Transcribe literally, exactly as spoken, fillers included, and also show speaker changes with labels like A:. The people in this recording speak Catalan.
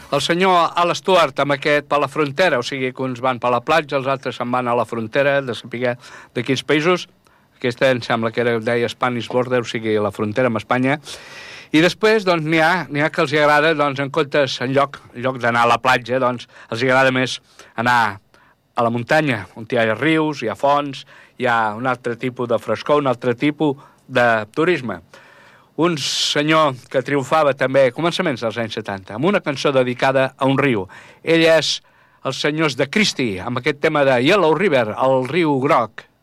A: el senyor Al Stewart amb aquest per la frontera, o sigui que uns van per la platja, els altres se'n van a la frontera de saber de quins països. Aquesta em sembla que era, deia Spanish Border, o sigui, la frontera amb Espanya. I després, doncs, n'hi ha, n'hi ha que els agrada, doncs, en comptes, en lloc, en lloc d'anar a la platja, doncs, els agrada més anar a la muntanya, on hi ha rius, hi ha fonts, hi ha un altre tipus de frescor, un altre tipus de turisme. Un senyor que triomfava també a començaments dels anys setanta, amb una cançó dedicada a un riu. Ell és els senyors de Christie, amb aquest tema de Yellow River, el riu groc.